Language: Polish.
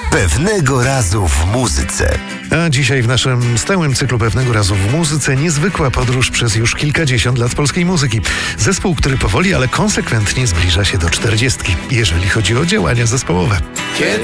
Pewnego razu w muzyce. A dzisiaj w naszym stałym cyklu Pewnego razu w muzyce niezwykła podróż przez już kilkadziesiąt lat polskiej muzyki. Zespół, który powoli, ale konsekwentnie zbliża się do 40, jeżeli chodzi o działania zespołowe.